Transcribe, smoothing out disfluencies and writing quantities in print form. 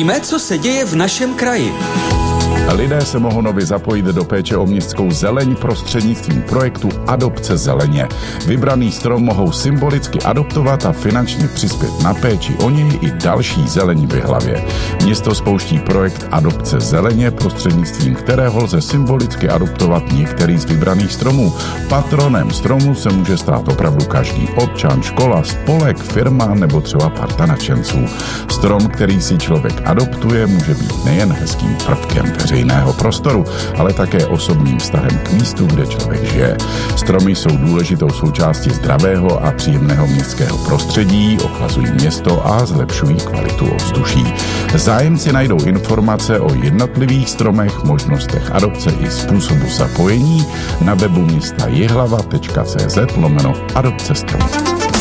víme, co se děje v našem kraji. Lidé se mohou nově zapojit do péče o městskou zeleň prostřednictvím projektu Adopce zeleně. Vybraný strom mohou symbolicky adoptovat a finančně přispět na péči o něj i další zeleň v Jihlavě. Město spouští projekt Adopce zeleně, prostřednictvím kterého lze symbolicky adoptovat některý z vybraných stromů. Patronem stromu se může stát opravdu každý občan, škola, spolek, firma nebo třeba parta nadšenců. Strom, který si člověk adoptuje, může být nejen hezkým prvkem veřejného prostoru, ale také osobním vztahem k místu, kde člověk žije. Stromy jsou důležitou součástí zdravého a příjemného městského prostředí, ochlazují město a zlepšují kvalitu ovzduší. Zájemci najdou informace o jednotlivých stromech, možnostech adopce i způsobu zapojení na webu města jihlava.cz/adopce stromů.